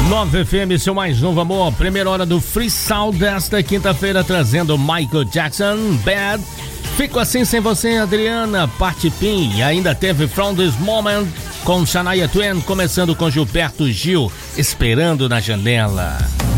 9 FM, seu mais novo amor. Primeira hora do Freestyle desta quinta-feira, trazendo Michael Jackson, Bad. Fico assim sem você, Adriana, Party Pin. E ainda teve From This Moment com Shania Twain, começando com Gilberto Gil, Esperando na Janela.